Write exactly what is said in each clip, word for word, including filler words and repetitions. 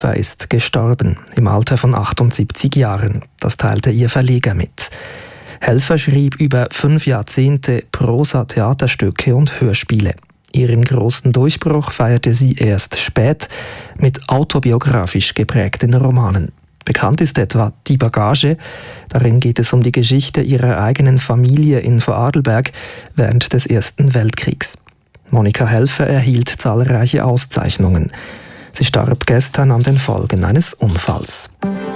Er ist gestorben, im Alter von achtundsiebzig Jahren. Das teilte ihr Verleger mit. Helfer schrieb über fünf Jahrzehnte Prosa, Theaterstücke und Hörspiele. Ihren großen Durchbruch feierte sie erst spät mit autobiografisch geprägten Romanen. Bekannt ist etwa Die Bagage. Darin geht es um die Geschichte ihrer eigenen Familie in Vorarlberg während des Ersten Weltkriegs. Monika Helfer erhielt zahlreiche Auszeichnungen. Sie starb gestern an den Folgen eines Unfalls.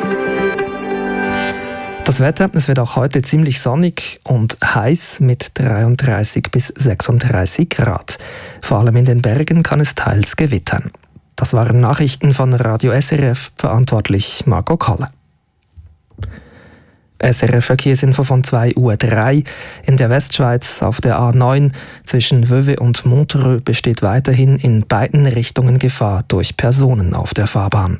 Das Wetter, es wird auch heute ziemlich sonnig und heiß mit dreiunddreißig bis sechsunddreißig Grad. Vor allem in den Bergen kann es teils gewittern. Das waren Nachrichten von Radio S R F, verantwortlich Marco Koller. S R F-Verkehrsinfo von zwei Uhr drei. In der Westschweiz auf der A neun zwischen Vevey und Montreux besteht weiterhin in beiden Richtungen Gefahr durch Personen auf der Fahrbahn.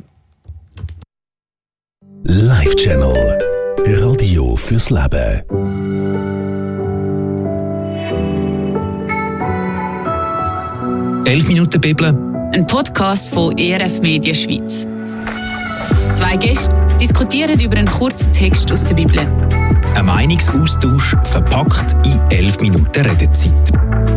Live Channel Radio fürs Leben. elf Minuten Bibel. Ein Podcast von E R F Media Schweiz. Zwei Gäste diskutieren über einen kurzen Text aus der Bibel. Ein Meinungsaustausch verpackt in elf Minuten Redezeit.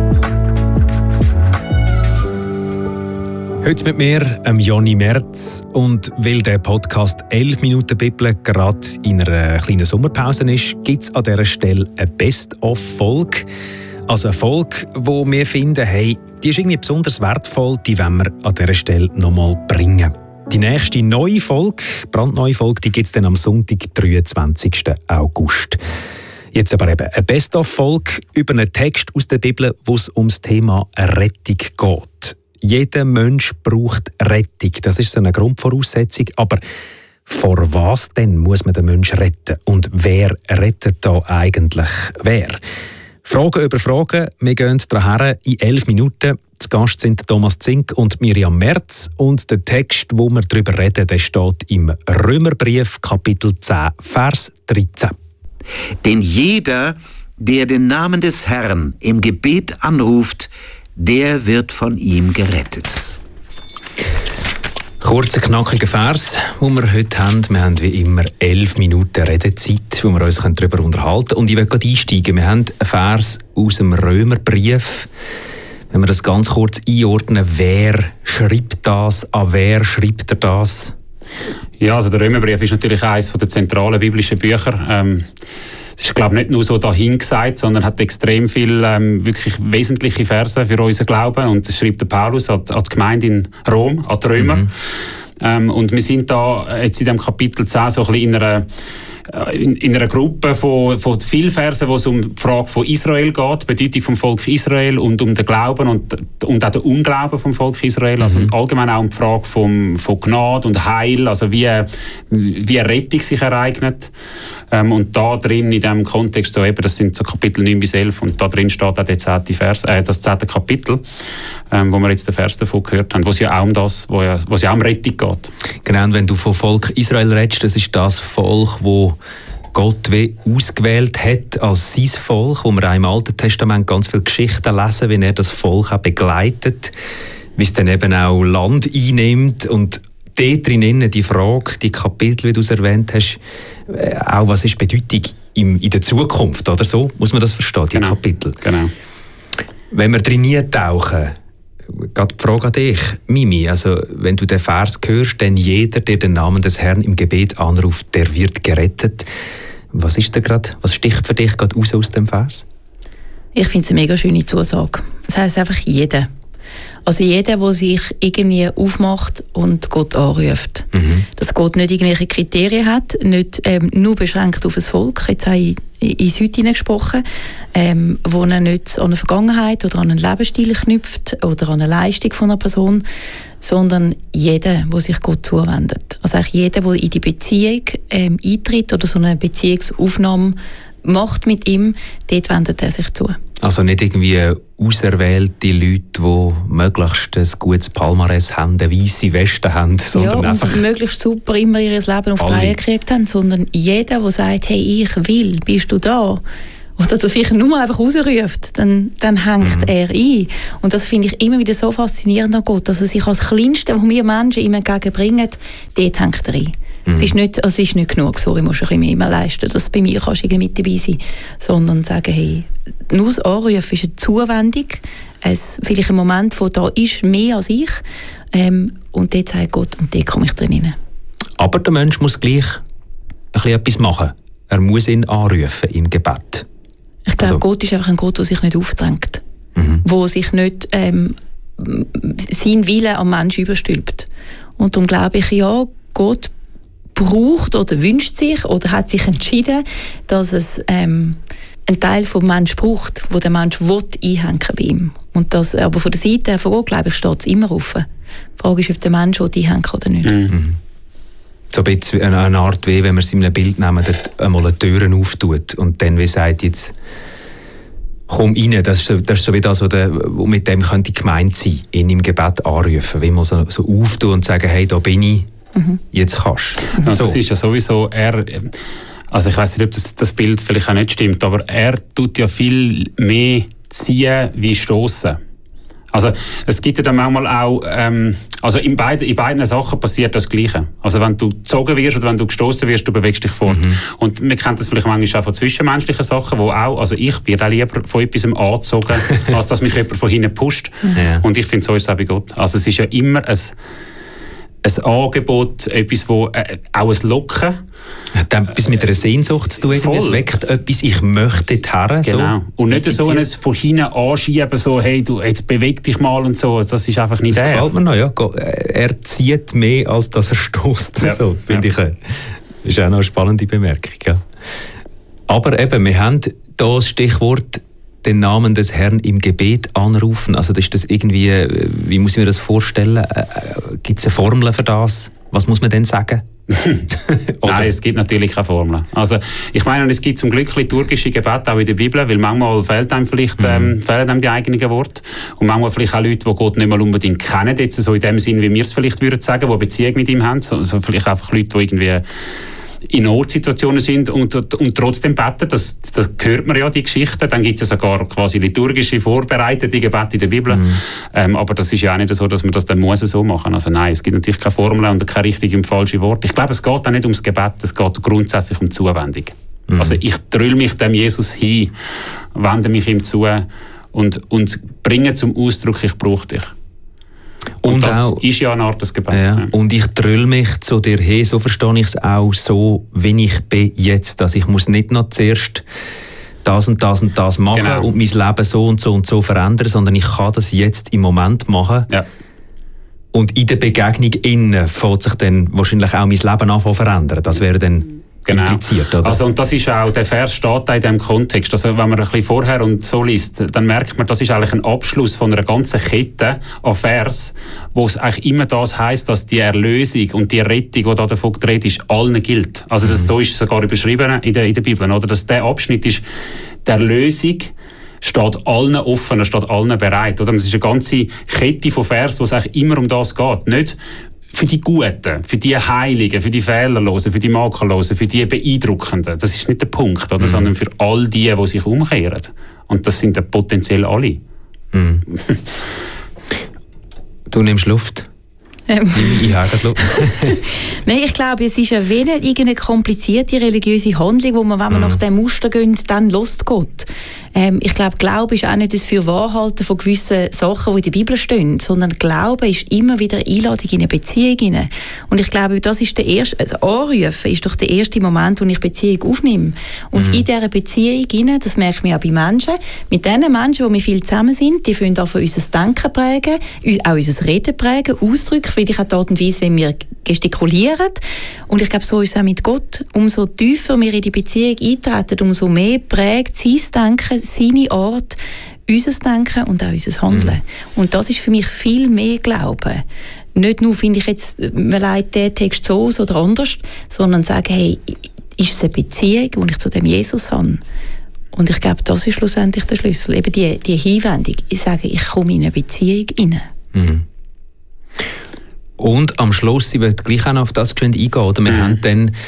Heute mit mir, ähm, Johnny Merz. Und weil der Podcast elf Minuten Bibel gerade in einer kleinen Sommerpause ist, gibt es an dieser Stelle eine Best-of-Folge. Also eine Folge, wo wir finden, hey, die ist irgendwie besonders wertvoll, die wollen wir an dieser Stelle nochmal bringen. Die nächste neue Folge, brandneue Folge, die gibt es dann am Sonntag, dreiundzwanzigsten August. Jetzt aber eben eine Best-of-Folge über einen Text aus der Bibel, wo es um das Thema Rettung geht. Jeder Mensch braucht Rettung, das ist so eine Grundvoraussetzung, aber vor was denn muss man den Menschen retten? Und wer rettet da eigentlich wer? Fragen über Fragen, wir gehen daher in elf Minuten. Zu Gast sind Thomas Zink und Miriam Merz. Und der Text, wo wir darüber reden, der steht im Römerbrief, Kapitel zehn, Vers dreizehn. Denn jeder, der den Namen des Herrn im Gebet anruft, der wird von ihm gerettet. Kurzer, knackiger Vers, den wir heute haben. Wir haben wie immer elf Minuten Redezeit, wo wir uns darüber unterhalten können. Und ich will gerade einsteigen. Wir haben einen Vers aus dem Römerbrief. Wenn wir das ganz kurz einordnen, wer schreibt das, an wer schreibt er das? Ja, also der Römerbrief ist natürlich eines der zentralen biblischen Bücher. Ähm, es ist, glaube ich, nicht nur so dahingesagt, sondern hat extrem viele ähm, wirklich wesentliche Verse für unseren Glauben. Und das schreibt der Paulus an, an die Gemeinde in Rom, an die Römer. Mhm. Ähm, und wir sind da jetzt in diesem Kapitel zehn so ein bisschen in einer In, in einer Gruppe von, von vielen Versen, wo es um die Frage von Israel geht, die Bedeutung vom Volk Israel und um den Glauben und, und auch den Unglauben vom Volk Israel, mhm. also allgemein auch um die Frage vom, von Gnade und Heil, also wie, wie eine Rettung sich ereignet. Ähm, und da drin, in diesem Kontext, so eben, das sind so Kapitel neun bis elf, und da drin steht auch der zehnte Vers, äh, das zehnte Kapitel, ähm, wo wir jetzt den Vers davon gehört haben, wo es ja auch um das, wo ja, wo es ja auch um Rettung geht. Genau, und wenn du vom Volk Israel redest, das ist das Volk, wo Gott wie ausgewählt hat als sein Volk, wo wir auch im Alten Testament ganz viele Geschichten lesen, wie er das Volk auch begleitet, wie es dann eben auch Land einnimmt. Und dort drinnen die Frage, die Kapitel, wie du es erwähnt hast, auch was ist die Bedeutung in der Zukunft, oder so? Muss man das verstehen, die genau. Kapitel? Genau. Wenn wir drin eintauchen, gerade die Frage an dich, Mimi, also wenn du den Vers hörst, denn jeder, der den Namen des Herrn im Gebet anruft, der wird gerettet. Was ist da gerade, was sticht für dich gerade raus aus dem Vers? Ich finde es eine mega schöne Zusage. Das heisst einfach jeder. Also jeder, der sich irgendwie aufmacht und Gott anruft. Mhm. Dass Gott nicht irgendwelche Kriterien hat, nicht ähm, nur beschränkt auf das Volk, jetzt habe ich ins Heute hineingesprochen, ähm, wo er nicht an eine Vergangenheit oder an einen Lebensstil knüpft oder an eine Leistung von einer Person, sondern jeder, der sich Gott zuwendet. Also eigentlich jeder, der in die Beziehung ähm, eintritt oder so eine Beziehungsaufnahme macht mit ihm, dort wendet er sich zu. Also nicht irgendwie auserwählte Leute, die möglichst ein gutes Palmares haben, eine weisse Weste haben, sondern ja, einfach und möglichst super immer ihr Leben auf die Reihe gekriegt haben, sondern jeder, der sagt, hey, ich will, bist du da? oder das vielleicht nur mal einfach rausruft, dann, dann hängt mhm. er ein. Und das finde ich immer wieder so faszinierend an Gott, dass er sich als Kleinste, was wir Menschen ihm entgegenbringen, dort hängt er ein. Mhm. Es ist nicht, also es ist nicht genug, sorry, musst du ein bisschen mehr leisten, dass bei mir kannst du irgendwie mit dabei sein, sondern sagen, hey, nur das Anrufen ist eine Zuwendung, es, vielleicht ein Moment, wo da ist mehr als ich, ähm, und dort sagt Gott, und dort komme ich drin rein. Aber der Mensch muss gleich ein bisschen etwas machen. Er muss ihn anrufen im Gebet. Ich glaube, also, Gott ist einfach ein Gott, der sich nicht aufdrängt, mhm. der sich nicht ähm, seinen Willen am Menschen überstülpt. Und darum glaube ich, ja, Gott braucht oder wünscht sich oder hat sich entschieden, dass es ähm, einen Teil vom Menschen braucht, wo der Mensch will einhängen bei ihm. Und das, aber von der Seite her von Gott, glaube ich, steht es immer offen. Die Frage ist, ob der Mensch einhängen oder nicht. Mhm. So ein bisschen eine Art wie, wenn man es in einem Bild nehmen, dort einmal eine Türen auftut und dann wie sagt, jetzt komm rein. Das ist, das ist so wie das, was der, mit dem könnte gemeint sein, ihn im Gebet anrufen, wie man so, so auftun und sagen, hey, da bin ich, mhm. jetzt kannst du. Mhm. So. Das ist ja sowieso, er, also ich weiss nicht, ob das, das Bild vielleicht auch nicht stimmt, aber er tut ja viel mehr ziehen wie stoßen. Also es gibt ja dann manchmal auch, ähm, also in beiden, in beiden Sachen passiert das Gleiche. Also wenn du gezogen wirst oder wenn du gestoßen wirst, du bewegst dich fort. Mhm. Und man kennt das vielleicht manchmal auch von zwischenmenschlichen Sachen, wo auch, also ich werde auch lieber von etwas angezogen, als dass mich jemand von hinten pusht. Ja. Und ich finde, so ist es auch bei Gott. Also es ist ja immer ein, ein Angebot, etwas, wo äh, auch ein Locken. Hat etwas mit einer Sehnsucht zu tun, es weckt etwas, ich möchte dorthin. Genau. So. Und nicht so ein von hinten anschieben, so, hey, du, jetzt beweg dich mal und so, das ist einfach nicht das der. Das gefällt mir noch, ja. Er zieht mehr, als dass er stößt. Ja. So, finde ja. ich, äh, ist auch noch eine spannende Bemerkung. Ja. Aber eben, wir haben hier das Stichwort, den Namen des Herrn im Gebet anrufen. Also ist das irgendwie, wie muss ich mir das vorstellen? Äh, Gibt es eine Formel für das? Was muss man denn sagen? Nein, es gibt natürlich keine Formel. Also, ich meine, es gibt zum Glück liturgische Gebete auch in der Bibel, weil manchmal fehlt einem vielleicht ähm, mhm. fehlen einem die eigenen Worte. Und manchmal vielleicht auch Leute, die Gott nicht mal unbedingt kennen, jetzt so in dem Sinn, wie wir es vielleicht würden sagen, die eine Beziehung mit ihm haben. Also vielleicht einfach Leute, die irgendwie in Notsituationen sind und, und trotzdem beten, das, das hört man ja, die Geschichten. Dann gibt es ja sogar quasi liturgische, vorbereitete Gebete in der Bibel. Mhm. Ähm, aber das ist ja auch nicht so, dass man das dann muss so machen. Also nein, es gibt natürlich keine Formel und keine richtige und falsche Worte. Ich glaube, es geht auch nicht ums Gebet, es geht grundsätzlich um Zuwendung. Mhm. Also ich drülle mich dem Jesus hin, wende mich ihm zu und, und bringe zum Ausdruck, ich brauche dich. Und, und das auch, ist ja eine Art des Gebets. Ja. Und ich drülle mich zu dir hin, so verstehe ich es auch, so wie ich bin jetzt. Also ich muss nicht noch zuerst das und das und das machen genau. und mein Leben so und so und so verändern, sondern ich kann das jetzt im Moment machen. Ja. Und in der Begegnung innen fängt sich dann wahrscheinlich auch mein Leben an zu verändern. Das wäre dann genau. impliziert, oder? Also, und das ist auch, der Vers steht auch in diesem Kontext. Also, wenn man ein bisschen vorher und so liest, dann merkt man, das ist eigentlich ein Abschluss von einer ganzen Kette an Vers, wo es eigentlich immer das heisst, dass die Erlösung und die Rettung, die da davon geredet ist, allen gilt. Also, das, mhm. so ist es sogar überschrieben in der, in der Bibel, oder? Dass der Abschnitt ist, die Erlösung steht allen offen, er steht allen bereit. Oder? Das ist eine ganze Kette von Vers, wo es eigentlich immer um das geht. Nicht für die Guten, für die Heiligen, für die Fehlerlosen, für die Makellosen, für die Beeindruckenden. Das ist nicht der Punkt, oder? Mhm. Sondern für all die, die sich umkehren. Und das sind ja potenziell alle. Mhm. Du nimmst Luft. Ähm. Ich Nein, ich glaube, es ist ja wenig irgendeine komplizierte religiöse Handlung, wo man, wenn man mm. nach dem Muster geht, dann lässt Gott. Ähm, ich glaube, Glaube ist auch nicht das Fürwahrhalten von gewissen Sachen, die in der Bibel stehen, sondern Glaube ist immer wieder eine Einladung in eine Beziehung hinein. Und ich glaube, das ist der erste, also Anrufen ist doch der erste Moment, wo ich Beziehung aufnehme. Und mm. in dieser Beziehung hinein, das merkt man auch bei Menschen, mit den Menschen, die wir viel zusammen sind, die können auch unser Denken prägen, auch unser Reden prägen, Ausdrücke, vielleicht auch die Art und Weise, wie wir gestikulieren. Und ich glaube, so ist es auch mit Gott. Umso tiefer wir in die Beziehung eintreten, umso mehr prägt sein Denken, seine Art, unser Denken und auch unser Handeln. Mhm. Und das ist für mich viel mehr Glauben. Nicht nur, finde ich jetzt, man leitet den Text so aus oder anders, sondern sagen, hey, ist es eine Beziehung, die ich zu dem Jesus habe? Und ich glaube, das ist schlussendlich der Schlüssel. Eben die, die Hinwendung. Ich sage, ich komme in eine Beziehung rein. Mhm. Und am Schluss, ich will gleich auch noch auf das eingehen, oder? Wir mhm. haben dann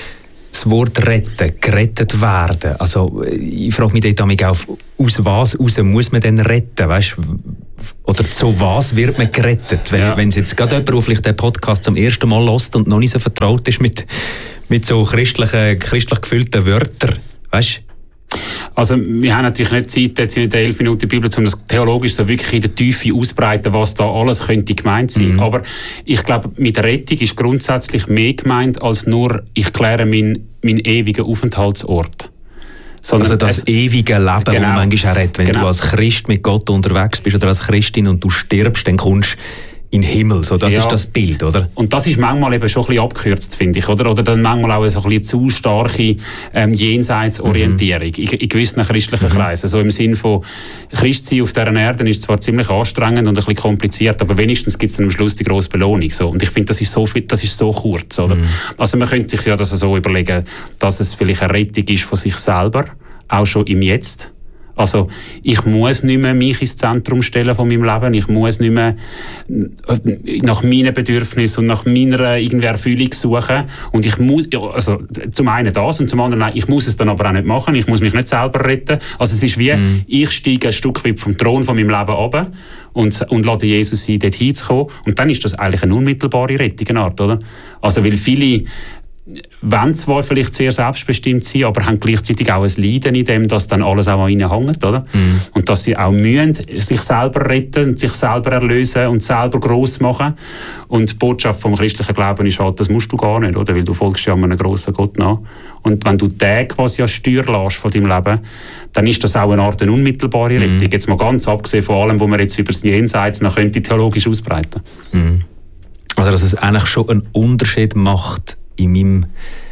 Das Wort retten, gerettet werden. Also, ich frage mich dort auch, aus was raus muss man denn retten? Weißt, oder zu was wird man gerettet? Wenn, ja. wenn jetzt gerade jemand, der vielleicht den Podcast zum ersten Mal hört und noch nicht so vertraut ist mit, mit so christlichen, christlich gefüllten Wörtern, weißt? Also wir haben natürlich nicht Zeit, jetzt in der elf Minuten Bibel, um das theologisch so wirklich in der Tiefe auszubreiten, was da alles könnte gemeint sein. Mhm. Aber ich glaube, mit Rettung ist grundsätzlich mehr gemeint, als nur, ich kläre meinen mein ewigen Aufenthaltsort. Sondern also das es, ewige Leben, genau, das man manchmal auch redet. Wenn genau. du als Christ mit Gott unterwegs bist oder als Christin und du stirbst, dann kommst in den Himmel, so, das ja. ist das Bild, oder? Und das ist manchmal eben schon ein bisschen abgekürzt, finde ich, oder? Oder dann manchmal auch so ein bisschen zu starke ähm, Jenseitsorientierung mhm. in, in gewissen christlichen mhm. Kreisen. So im Sinn von, Christsein auf dieser Erde ist zwar ziemlich anstrengend und ein bisschen kompliziert, aber wenigstens gibt es dann am Schluss die grosse Belohnung. So. Und ich finde, das ist so viel, das ist so kurz, oder? Mhm. Also man könnte sich ja das so überlegen, dass es vielleicht eine Rettung ist von sich selber, auch schon im Jetzt. Also ich muss nicht mehr mich ins Zentrum stellen von meinem Leben. Ich muss nicht mehr nach meinen Bedürfnissen und nach meiner irgendwie Erfüllung suchen. Und ich muss, also zum einen das und zum anderen, nein, ich muss es dann aber auch nicht machen. Ich muss mich nicht selber retten. Also es ist wie, mm. ich steige ein Stück weit vom Thron von meinem Leben runter und, und lade Jesus ein, dort hinzukommen. Und dann ist das eigentlich eine unmittelbare Rettung, eine Art, oder? Also weil viele wollen zwar vielleicht sehr selbstbestimmt sein, aber haben gleichzeitig auch ein Leiden in dem, dass dann alles auch an ihnen hängt, oder? Mm. Und dass sie auch müssen, sich selber retten, sich selber erlösen und selber gross machen. Und die Botschaft vom christlichen Glauben ist halt, das musst du gar nicht, oder? Weil du folgst ja einem grossen Gott nach. Und wenn du den quasi als Steuer lässt von deinem Leben, dann ist das auch eine Art eine unmittelbare Rettung. Mm. Jetzt mal ganz abgesehen von allem, was man jetzt über das Jenseits noch könnte theologisch ausbreiten. Mm. Also dass es eigentlich schon einen Unterschied macht in meinem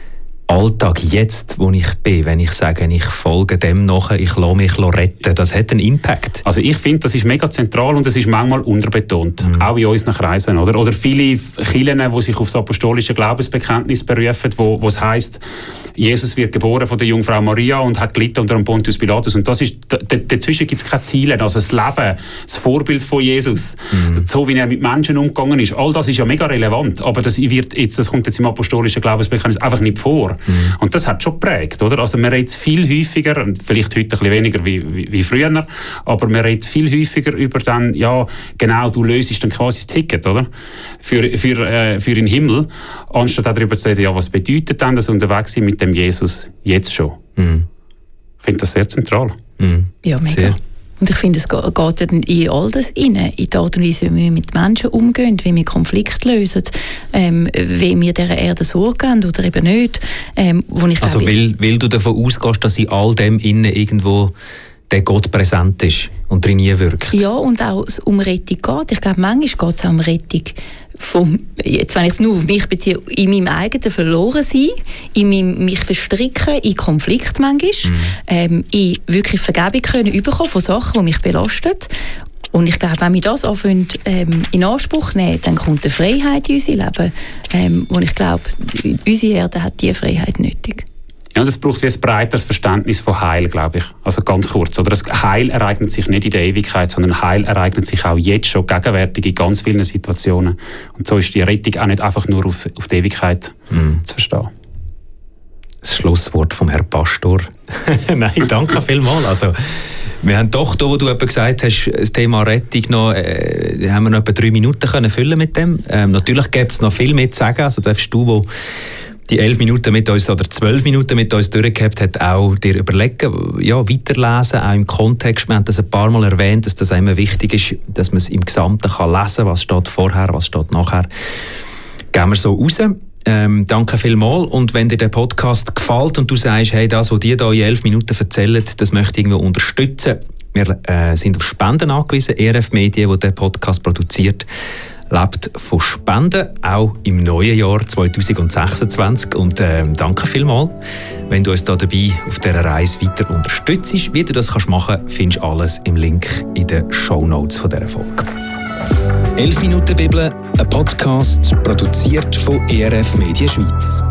Alltag jetzt, wo ich bin, wenn ich sage, ich folge dem nach, ich lasse mich retten, das hat einen Impact. Also ich finde, das ist mega zentral und es ist manchmal unterbetont, mhm. auch in unseren Kreisen. Oder, oder viele Kirchen, die sich auf das apostolische Glaubensbekenntnis berufen, wo, wo es heisst, Jesus wird geboren von der Jungfrau Maria und hat gelitten unter dem Pontius Pilatus. Und das ist, dazwischen gibt es keine Ziele. Also das Leben, das Vorbild von Jesus, mhm. so wie er mit Menschen umgegangen ist, all das ist ja mega relevant. Aber das, wird jetzt, das kommt jetzt im apostolischen Glaubensbekenntnis einfach nicht vor. Mhm. Und das hat schon geprägt, oder? Also man redet viel häufiger, und vielleicht heute ein bisschen weniger wie, wie, wie früher, aber man redet viel häufiger über dann, ja, genau, du löst dann quasi das Ticket, oder? Für, für, äh, für den Himmel, anstatt darüber zu reden, ja, was bedeutet denn das Unterwegssein mit dem Jesus jetzt schon? Mhm. Ich finde das sehr zentral. Mhm. Ja, mega. Sehr. Und ich finde, es geht in all das rein, in die Art und Weise, wie wir mit Menschen umgehen, wie wir Konflikte lösen, ähm, wie wir dieser Erde Sorge geben oder eben nicht. Ähm, wo ich also glaube, weil, weil du davon ausgehst, dass in all dem innen irgendwo der Gott präsent ist und drin nie wirkt. Ja, und auch es um Rettung geht. Ich glaube, manchmal geht es auch um Rettung vom, jetzt wenn ich es nur auf mich beziehe, in meinem eigenen Verlorensein, in meinem mich verstricken in Konflikt manchmal, mhm. ähm, in wirklich Vergebung können bekommen von Sachen, die mich belasten. Und ich glaube, wenn wir das anfangen, ähm, in Anspruch nehmen, dann kommt eine Freiheit in unser Leben, ähm, und ich glaube, unsere Erde hat diese Freiheit nötig. Ja, und es braucht wie ein breites Verständnis von Heil, glaube ich. Also ganz kurz. Oder das Heil ereignet sich nicht in der Ewigkeit, sondern Heil ereignet sich auch jetzt schon gegenwärtig in ganz vielen Situationen. Und so ist die Rettung auch nicht einfach nur auf, auf die Ewigkeit mhm. zu verstehen. Das Schlusswort vom Herrn Pastor. Nein, danke vielmals. Also, wir haben doch, da, wo du eben gesagt hast, das Thema Rettung noch, äh, haben wir noch etwa drei Minuten können füllen mit dem. Ähm, natürlich gibt es noch viel mehr zu sagen. Also darfst du, wo die elf Minuten mit uns oder zwölf Minuten mit uns durchgehabt hat, auch dir überlegen, ja, weiterlesen, auch im Kontext. Wir haben das ein paar Mal erwähnt, dass das immer wichtig ist, dass man es im Gesamten kann lesen kann, was steht vorher, was steht nachher. Gehen wir so raus. Ähm, danke vielmals. Und wenn dir der Podcast gefällt und du sagst, hey, das, was die hier in elf Minuten erzählen, das möchte ich irgendwie unterstützen. Wir äh, sind auf Spenden angewiesen. E R F Medien, die den Podcast produziert, lebt von Spenden, auch im neuen Jahr zwanzig sechsundzwanzig. Und äh, danke vielmals, wenn du uns da dabei auf dieser Reise weiter unterstützt. Wie du das kannst machen, findest du alles im Link in den Shownotes von dieser Folge. elf Minuten Bibel, ein Podcast, produziert von E R F Medien Schweiz.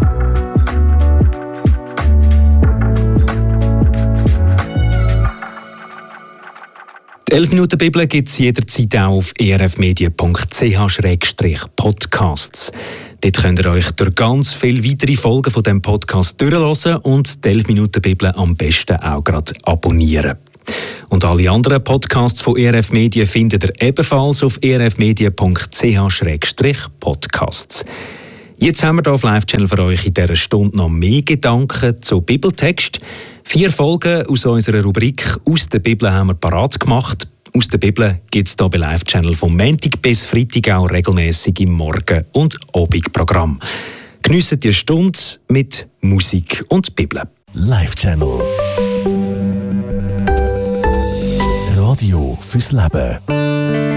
Die elf Minuten Bibel gibt es jederzeit auch auf e r f medien punkt c h slash podcasts. Dort könnt ihr euch durch ganz viele weitere Folgen von diesem Podcast durchhören und die elf Minuten Bibel am besten auch gerade abonnieren. Und alle anderen Podcasts von E R F Medien findet ihr ebenfalls auf e r f medien punkt c h slash podcasts. Jetzt haben wir hier auf Live-Channel für euch in dieser Stunde noch mehr Gedanken zu Bibeltext. Vier Folgen aus unserer Rubrik «Aus der Bibel» haben wir parat gemacht. «Aus der Bibel» gibt es hier bei Live-Channel vom Montag bis Freitag auch regelmäßig im Morgen- und Abendprogramm. Geniessen die Stunde mit Musik und Bibel. Live-Channel. Radio fürs Leben.